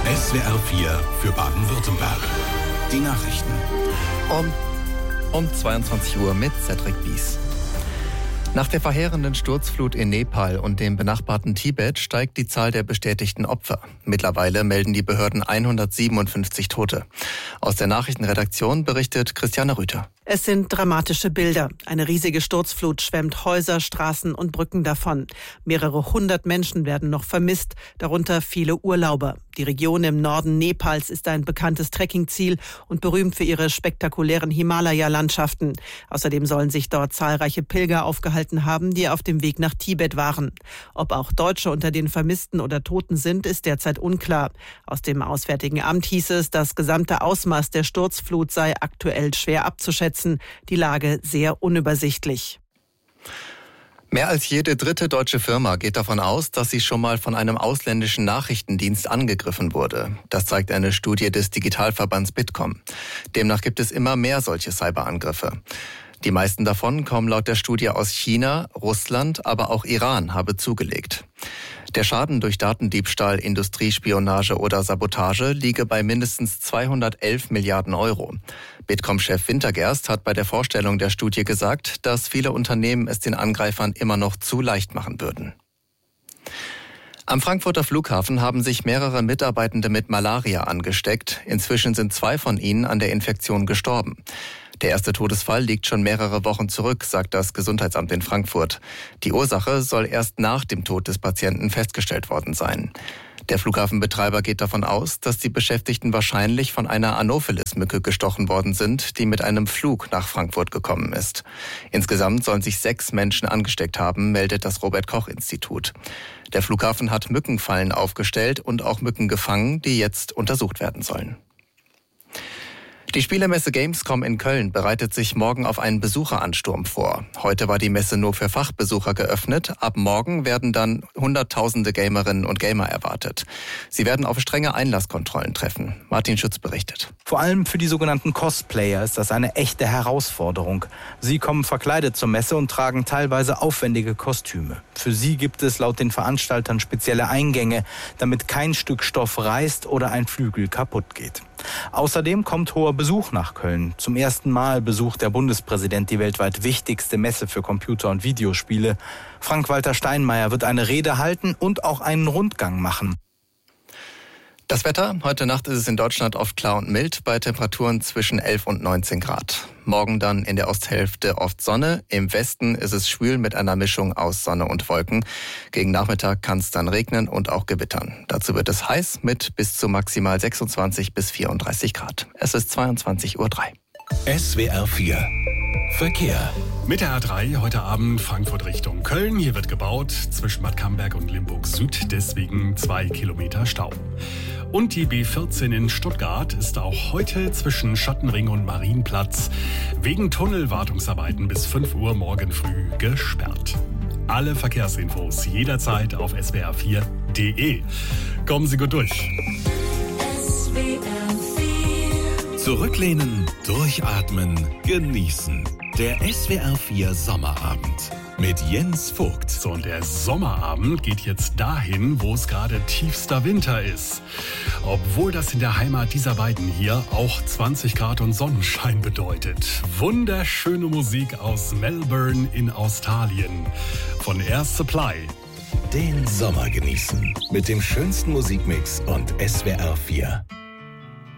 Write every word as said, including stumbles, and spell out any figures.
S W R vier für Baden-Württemberg. Die Nachrichten. Um, um zweiundzwanzig Uhr mit Cedric Bies. Nach der verheerenden Sturzflut in Nepal und dem benachbarten Tibet steigt die Zahl der bestätigten Opfer. Mittlerweile melden die Behörden hundertsiebenundfünfzig Tote. Aus der Nachrichtenredaktion berichtet Christiane Rüther. Es sind dramatische Bilder. Eine riesige Sturzflut schwemmt Häuser, Straßen und Brücken davon. Mehrere hundert Menschen werden noch vermisst, darunter viele Urlauber. Die Region im Norden Nepals ist ein bekanntes Trekkingziel und berühmt für ihre spektakulären Himalaya-Landschaften. Außerdem sollen sich dort zahlreiche Pilger aufgehalten haben, die auf dem Weg nach Tibet waren. Ob auch Deutsche unter den Vermissten oder Toten sind, ist derzeit unklar. Aus dem Auswärtigen Amt hieß es, das gesamte Ausmaß der Sturzflut sei aktuell schwer abzuschätzen. Die Lage sehr unübersichtlich. Mehr als jede dritte deutsche Firma geht davon aus, dass sie schon mal von einem ausländischen Nachrichtendienst angegriffen wurde. Das zeigt eine Studie des Digitalverbands Bitkom. Demnach gibt es immer mehr solche Cyberangriffe. Die meisten davon kommen laut der Studie aus China, Russland, aber auch Iran habe zugelegt. Der Schaden durch Datendiebstahl, Industriespionage oder Sabotage liege bei mindestens zweihundertelf Milliarden Euro. Bitkom-Chef Wintergerst hat bei der Vorstellung der Studie gesagt, dass viele Unternehmen es den Angreifern immer noch zu leicht machen würden. Am Frankfurter Flughafen haben sich mehrere Mitarbeitende mit Malaria angesteckt. Inzwischen sind zwei von ihnen an der Infektion gestorben. Der erste Todesfall liegt schon mehrere Wochen zurück, sagt das Gesundheitsamt in Frankfurt. Die Ursache soll erst nach dem Tod des Patienten festgestellt worden sein. Der Flughafenbetreiber geht davon aus, dass die Beschäftigten wahrscheinlich von einer Anopheles-Mücke gestochen worden sind, die mit einem Flug nach Frankfurt gekommen ist. Insgesamt sollen sich sechs Menschen angesteckt haben, meldet das Robert-Koch-Institut. Der Flughafen hat Mückenfallen aufgestellt und auch Mücken gefangen, die jetzt untersucht werden sollen. Die Spielemesse Gamescom in Köln bereitet sich morgen auf einen Besucheransturm vor. Heute war die Messe nur für Fachbesucher geöffnet. Ab morgen werden dann Hunderttausende Gamerinnen und Gamer erwartet. Sie werden auf strenge Einlasskontrollen treffen. Martin Schütz berichtet. Vor allem für die sogenannten Cosplayer ist das eine echte Herausforderung. Sie kommen verkleidet zur Messe und tragen teilweise aufwendige Kostüme. Für sie gibt es laut den Veranstaltern spezielle Eingänge, damit kein Stück Stoff reißt oder ein Flügel kaputt geht. Außerdem kommt hoher Besuch nach Köln. Zum ersten Mal besucht der Bundespräsident die weltweit wichtigste Messe für Computer- und Videospiele. Frank-Walter Steinmeier wird eine Rede halten und auch einen Rundgang machen. Das Wetter: Heute Nacht ist es in Deutschland oft klar und mild, bei Temperaturen zwischen elf und neunzehn Grad. Morgen dann in der Osthälfte oft Sonne. Im Westen ist es schwül mit einer Mischung aus Sonne und Wolken. Gegen Nachmittag kann es dann regnen und auch gewittern. Dazu wird es heiß mit bis zu maximal sechsundzwanzig bis vierunddreißig Grad. Es ist zweiundzwanzig Uhr drei. S W R vier Verkehr. Mit der A drei heute Abend Frankfurt Richtung Köln. Hier wird gebaut zwischen Bad Camberg und Limburg Süd, deswegen zwei Kilometer Stau. Und die B vierzehn in Stuttgart ist auch heute zwischen Schottenring und Marienplatz wegen Tunnelwartungsarbeiten bis fünf Uhr morgen früh gesperrt. Alle Verkehrsinfos jederzeit auf S W R vier Punkt de. Kommen Sie gut durch. S W R vier. Zurücklehnen, durchatmen, genießen. Der S W R vier Sommerabend mit Jens Vogt. So, und der Sommerabend geht jetzt dahin, wo es gerade tiefster Winter ist. Obwohl das in der Heimat dieser beiden hier auch zwanzig Grad und Sonnenschein bedeutet. Wunderschöne Musik aus Melbourne in Australien von Air Supply. Den Sommer genießen mit dem schönsten Musikmix und S W R vier.